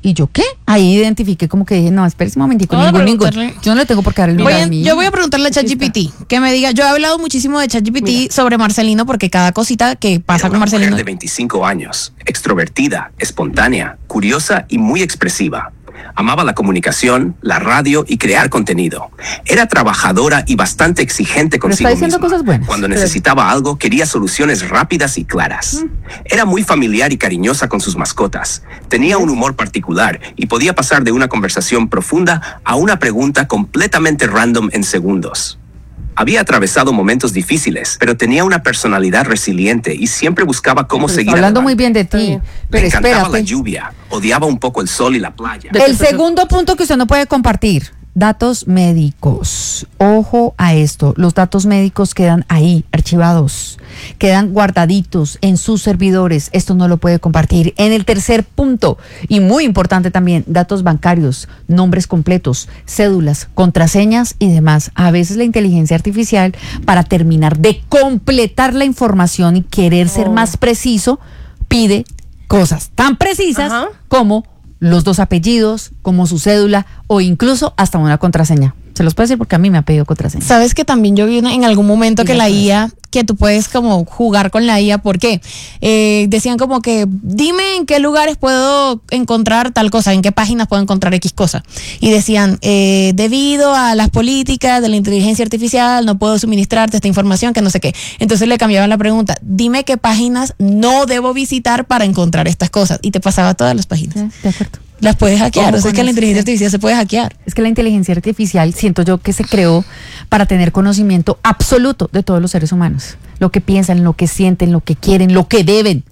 ¿Y yo qué? Ahí identifiqué como que dije, no, espérese un momentico, ningún. Yo no le tengo por qué dar el lugar a mí. Yo voy a preguntarle a ChatGPT que me diga. Yo he hablado muchísimo de ChatGPT sobre Marcelino porque cada cosita que pasa con Marcelino. Mujer de 25 años, extrovertida, espontánea, curiosa y muy expresiva. Amaba la comunicación, la radio y crear contenido. Era trabajadora y bastante exigente consigo misma. Cosas buenas. Cuando necesitaba algo, quería soluciones rápidas y claras. Era muy familiar y cariñosa con sus mascotas. Tenía un humor particular y podía pasar de una conversación profunda a una pregunta completamente random en segundos. Había atravesado momentos difíciles, pero tenía una personalidad resiliente y siempre buscaba cómo seguir hablando adelante. muy bien de ti, pero Le encantaba espérate. la lluvia, odiaba un poco el sol y la playa. El segundo punto que usted no puede compartir, datos médicos. Ojo a esto, los datos médicos quedan ahí, archivados, quedan guardaditos en sus servidores. Esto no lo puede compartir. En el tercer punto, y muy importante también, datos bancarios, nombres completos, cédulas, contraseñas y demás. A veces la inteligencia artificial, para terminar de completar la información y querer ser más preciso, pide cosas tan precisas como los 2 apellidos, como su cédula o incluso hasta una contraseña. Se los puedo decir porque a mí me ha pedido contraseña. Sabes que también yo vi en algún momento que la IA, que tú puedes como jugar con la IA, ¿por qué? Decían como que dime en qué lugares puedo encontrar tal cosa, en qué páginas puedo encontrar X cosa. Y decían, debido a las políticas de la inteligencia artificial, no puedo suministrarte esta información, que no sé qué. Entonces le cambiaban la pregunta, dime qué páginas no debo visitar para encontrar estas cosas. Y te pasaba todas las páginas. Sí, de acuerdo. Las puedes hackear, o sea, es que la inteligencia artificial se puede hackear. Es que la inteligencia artificial, siento yo que se creó para tener conocimiento absoluto de todos los seres humanos. Lo que piensan, lo que sienten, lo que quieren, lo que deben,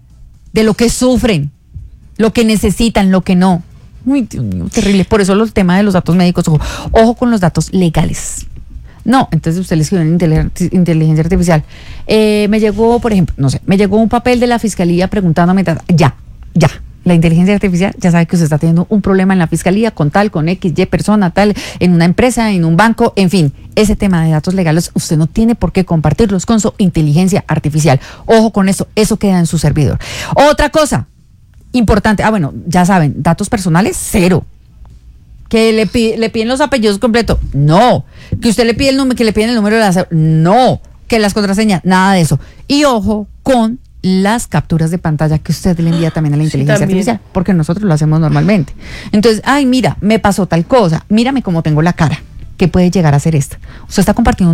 de lo que sufren, lo que necesitan, lo que no. Uy, Dios mío, terrible. Por eso el tema de los datos médicos, ojo con los datos legales. No, entonces usted le escribió en inteligencia artificial. Me llegó, por ejemplo, no sé, me llegó un papel de la fiscalía preguntándome, ya. La inteligencia artificial ya sabe que usted está teniendo un problema en la fiscalía con tal, con X, Y persona, tal, en una empresa, en un banco, en fin. Ese tema de datos legales usted no tiene por qué compartirlos con su inteligencia artificial. Ojo con eso queda en su servidor. Otra cosa importante, bueno, ya saben, datos personales, 0. Que le piden los apellidos completos, no. Que usted le pide el número, que le piden el número de la no. Que las contraseñas, nada de eso. Y ojo con las capturas de pantalla que usted le envía también a la inteligencia artificial, porque nosotros lo hacemos normalmente. Entonces, mira, me pasó tal cosa, mírame cómo tengo la cara, ¿qué puede llegar a ser esta? Usted está compartiendo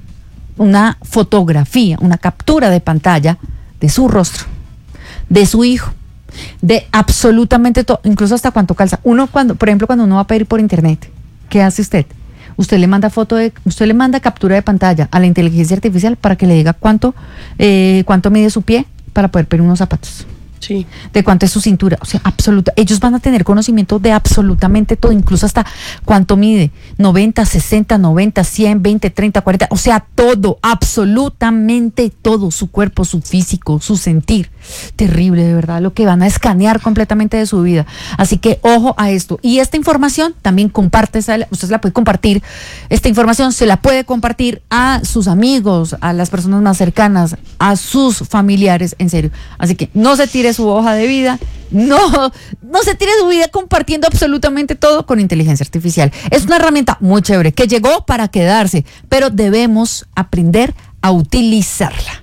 una fotografía, una captura de pantalla de su rostro, de su hijo, de absolutamente todo, incluso hasta cuánto calza. Por ejemplo, cuando uno va a pedir por internet, ¿qué hace usted? Usted le manda captura de pantalla a la inteligencia artificial para que le diga cuánto mide su pie para poder pedir unos zapatos. Sí. De cuánto es su cintura, o sea, ellos van a tener conocimiento de absolutamente todo, incluso hasta cuánto mide, 90, 60, 90, 100, 20, 30, 40, o sea, todo, absolutamente todo, su cuerpo, su físico, su sentir. Terrible, de verdad, lo que van a escanear completamente de su vida. Así que ojo a esto. Y esta información también usted se la puede compartir, esta información se la puede compartir a sus amigos, a las personas más cercanas, a sus familiares, en serio. Así que no se tire su hoja de vida, no se tire su vida compartiendo absolutamente todo con inteligencia artificial. Es una herramienta muy chévere que llegó para quedarse, pero debemos aprender a utilizarla.